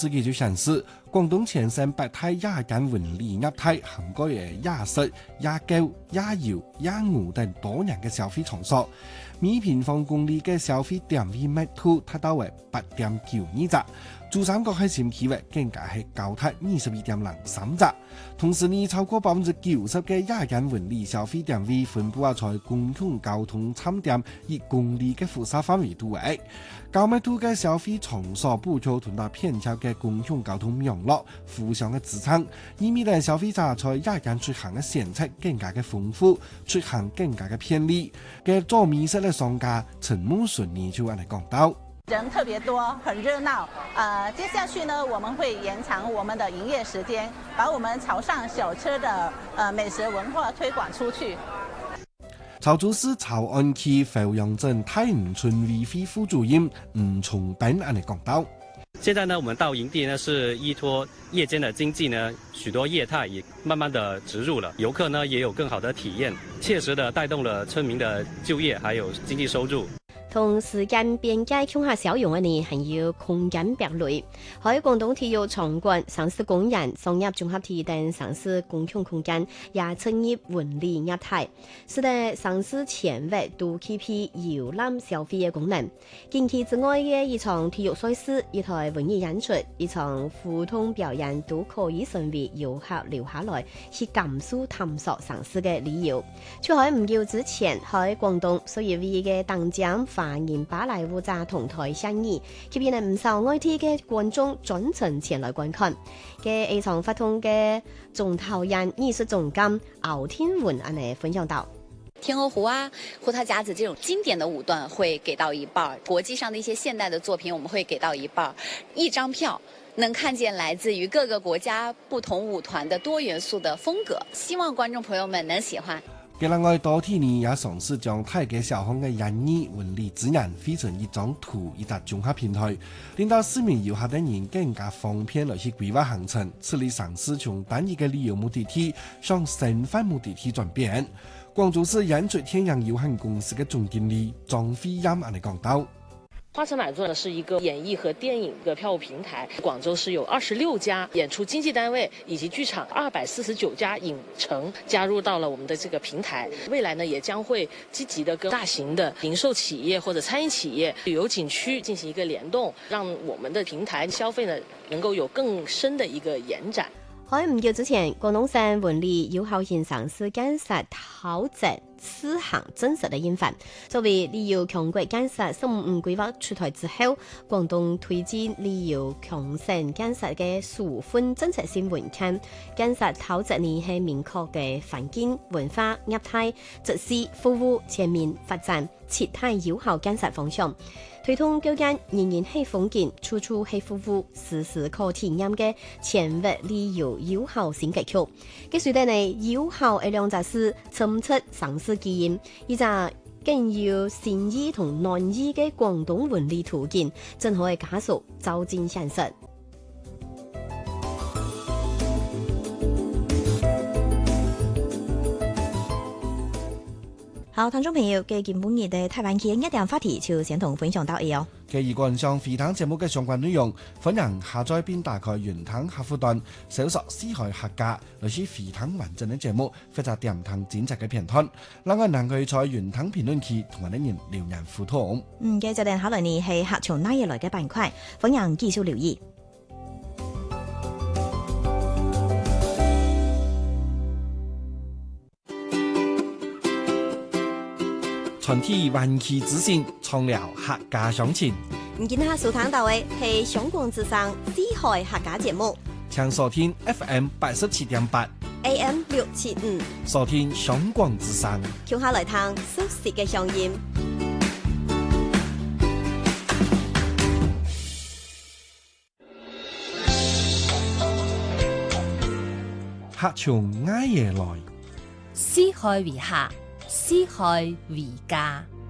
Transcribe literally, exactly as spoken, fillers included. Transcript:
世紀就顯示，廣東前線百態夜間文理業態涵蓋嘅夜市、夜購、夜遊、夜舞等多樣嘅消費場所。每平方公里嘅消費點位密度達到為八點九二隻，珠三角核心區域更加係高達二十二點零三隻。同時呢，超過百分之九十嘅夜間文理消費點位分布喺公共交通站點一公里嘅輻射範圍度位。高密度嘅消費場所補助同埋偏巧嘅公共交通網絡互相嘅支撐，以免令消費者在夜間出行嘅選擇更加嘅豐富，出行更加嘅便利。嘅做美食嘅商家陳夢順呢就按嚟講到。 人特別多，很熱鬧。呃，接下去呢，我們會延長我們的營業時間，把我們潮汕小吃的呃美食文化推廣出去。 潮州市潮安區阜陽鎮太吳村委會副主任吳崇斌按嚟講到。 現在呢，我們到營地呢，是依託夜間的經濟呢，許多業態也慢慢的植入了，遊客呢也有更好的體驗，切實的帶動了村民的就業還有經濟收入。 同時間邊界鄉下小用嘅呢，還有空間別類，喺廣東體育場館、城市公園、商業綜合體等城市公共空間也參與文理業態，使得城市前域都具備遊覽消費嘅功能。近期之外嘅一場體育賽事、一台文藝演出、一場互動表演都可以成為遊客留下來去感受探索城市嘅理由。除喺唔久之前喺廣東所以為嘅當獎發現芭蕾舞者同台相遇，吸引唔少外地嘅觀眾專程前來觀看。嘅一場發通嘅總導演藝術總監敖天文安尼分享到。 天鵝湖啊，胡桃夾子這種經典的舞段會給到一半，國際上的一些現代的作品我們會給到一半。一張票能看見來自於各個國家不同舞團的多元素的風格，希望觀眾朋友們能喜歡。 嘅另外多天呢也嘗試將大街小巷嘅演藝文理資源變成一張圖一笪綜合平台，令到市民遊客等人更加方便來去規劃行程，此類嘗試從單一嘅旅遊目的地向深泛目的地轉變。廣州市演出天陽有限公司嘅總經理張飛音嚟講到。 花城滿座呢是一個演藝和電影的票務平台，廣州市有二十六家演出經紀單位以及劇場，二百四十九家影城加入到了我們的這個平台。未來呢也將會積極的跟大型的零售企業或者餐飲企業、旅遊景區進行一個聯動，讓我們的平台消費呢能夠有更深的一個延展。 喺唔久之前，廣東省文理有效性城市建設討論此項真實的印發。作為旅遊強國建設十五五規劃出台之後，廣東推進旅遊強省建設嘅數份政策性文件，建設討論呢係明確嘅環境、文化、業態、設施、服務全面發展，切態有效建設方向。推動構建人人係風景、處處係服務、時時可體驗嘅全域旅遊有效新格局。嘅隨帶呢有效嘅兩隻是衝出城市基因，一隻更有新意同難意嘅廣東文理途徑，正可以加速走進現實。 好，聽眾朋友嘅今本日嘅台灣劇一點話題就先同分享到呢哦。 嘅如果上飛湯節目嘅相關內容，歡迎下載並打開雲湯客戶端，搜索四海客家，來是飛湯完整嘅節目，或者點湯剪輯嘅片段。另外，能夠在雲湯評論區同埋啲人留言互動。 嗯，嘅就定考慮呢係客從哪嘢來嘅板塊，歡迎繼續留意。 全體灣區之聲，創了客家鄉情。 唔見下收聽到嘅係香港之聲四海客家節目， 請收聽 F M 八十七點八 A M 六七五， 收聽香港之聲。 聽下來聽熟悉嘅聲音。 客從挨夜來， 四海為客，四海為家。